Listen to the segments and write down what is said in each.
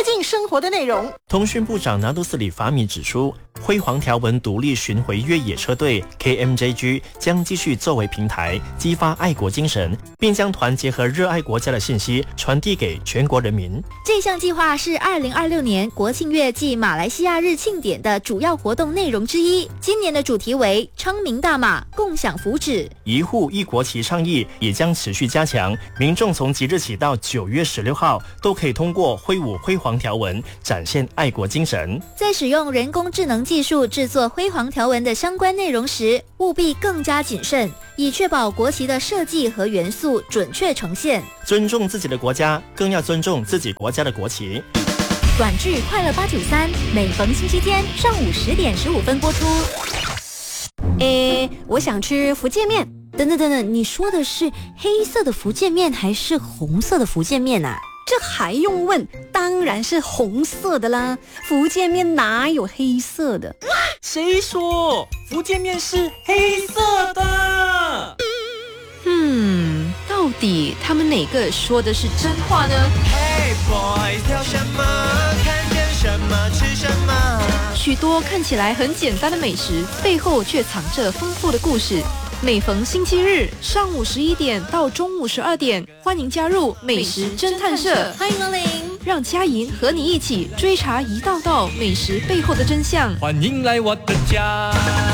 近生活的内容。 通讯部长拿督斯里法米指出，辉煌条纹独立巡回越野车队 KMJG 将继续作为平台，激发爱国精神，并将团结和热爱国家的信息传递给全国人民。 这项计划是2026年国庆月暨马来西亚日庆典的主要活动内容之一。今年的主题为昌明大马，共享福祉。 一户一国旗倡议也将持续加强，民众从即日起到9月16号都可以通过挥舞辉煌条纹展现爱国精神。 在使用人工智能技术制作辉煌条纹的相关内容时，务必更加谨慎，以确保国旗的设计和元素准确呈现。 尊重自己的国家，更要尊重自己国家的国旗。 短剧快乐893，每逢星期天上午10点15分播出。 我想吃福建面。等等，你说的是黑色的福建面还是红色的福建面啊？ 这还用问？当然是红色的啦！福建面哪有黑色的？ 谁说福建面是黑色的？ 到底他们哪个说的是真话呢？ Hey boys， 挑什么？看见什么吃什么？ 许多看起来很简单的美食，背后却藏着丰富的故事。每逢星期日上午11点到中午12点，欢迎加入美食侦探社， 欢迎光临， 让佳莹和你一起追查一道道美食背后的真相。 欢迎来我的家。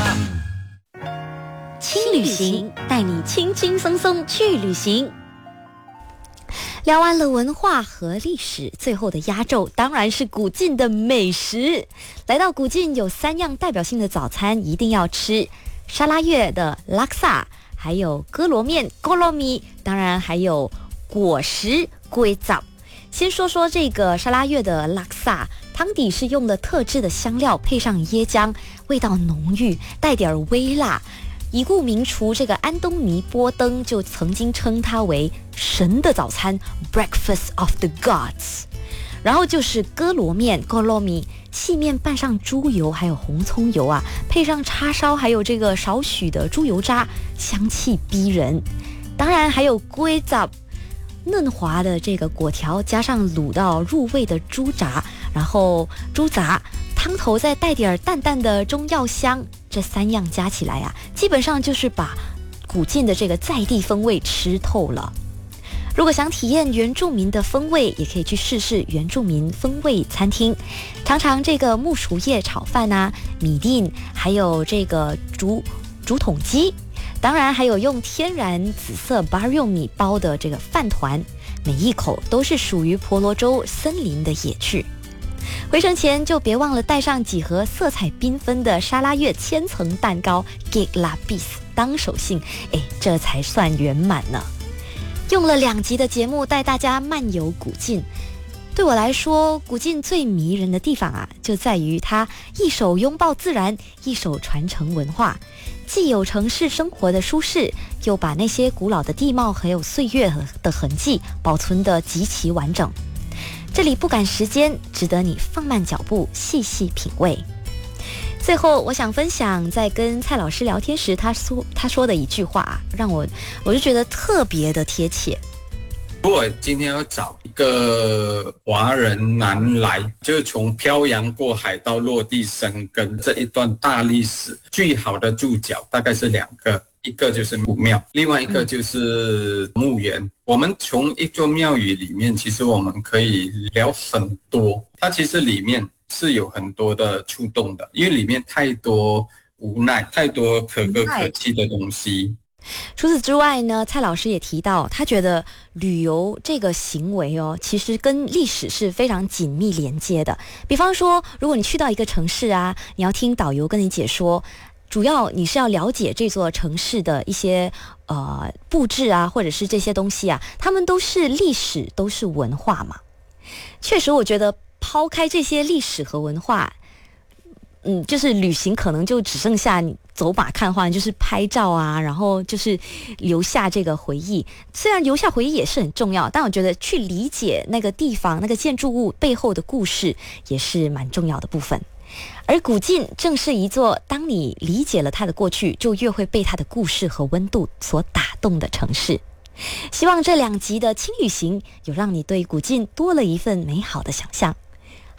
轻旅行，带你轻轻松松去旅行。聊完了文化和历史，最后的压轴当然是古晋的美食。来到古晋有3样代表性的早餐一定要吃：沙拉越的拉克萨，还有哥罗面 Golomi， 当然还有果实龟枣。先说说这个沙拉越的拉克萨，汤底是用了特制的香料，配上椰浆，味道浓郁，带点微辣。已故名厨这个安东尼·波登就曾经称它为神的早餐 Breakfast of the Gods。 然后就是哥罗面 Golomi， 细面拌上猪油还有红葱油啊，配上叉烧还有这个少许的猪油渣，香气逼人。当然还有龟枣，嫩滑的这个果条加上卤到入味的猪杂，然后猪杂汤头再带点淡淡的中药香，这3样加起来啊，基本上就是把古晋的这个在地风味吃透了。如果想体验原住民的风味，也可以去试试原住民风味餐厅，尝尝这个木薯叶炒饭啊、米丁，还有这个竹筒鸡，当然还有用天然紫色 barrio 米包的这个饭团，每一口都是属于婆罗洲森林的野趣。回程前就别忘了带上几盒色彩缤纷的沙拉越千层蛋糕 Gig La Bis 当手信，这才算圆满呢。用了2集的节目带大家漫游古晋，对我来说，古晋最迷人的地方啊，就在于它一手拥抱自然，一手传承文化，既有城市生活的舒适，又把那些古老的地貌还有岁月的痕迹保存得极其完整。这里不赶时间，值得你放慢脚步细细品味。最后我想分享在跟蔡老师聊天时他说的一句话啊，让我就觉得特别的贴切。 如果今天要找一个华人南来，就是从漂洋过海到落地生根这一段大历史，最好的注脚大概是2个，一个就是古庙，另外一个就是墓园。我们从一座庙宇里面，其实我们可以聊很多，它其实里面是有很多的触动的，因为里面太多无奈，太多可歌可泣的东西。 除此之外呢，蔡老师也提到，他觉得旅游这个行为其实跟历史是非常紧密连接的。比方说，如果你去到一个城市啊，你要听导游跟你解说，主要你是要了解这座城市的一些布置啊，或者是这些东西啊，他们都是历史，都是文化嘛。确实，我觉得抛开这些历史和文化，就是旅行可能就只剩下你走马看花，就是拍照啊，然后就是留下这个回忆。虽然留下回忆也是很重要，但我觉得去理解那个地方、那个建筑物背后的故事也是蛮重要的部分。而古晋正是一座当你理解了它的过去，就越会被它的故事和温度所打动的城市。希望这2集的轻旅行有让你对古晋多了一份美好的想象。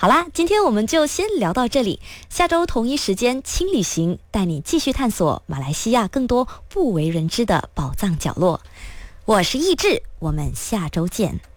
好啦，今天我们就先聊到这里，下周同一时间轻旅行带你继续探索马来西亚更多不为人知的宝藏角落。我是易志，我们下周见。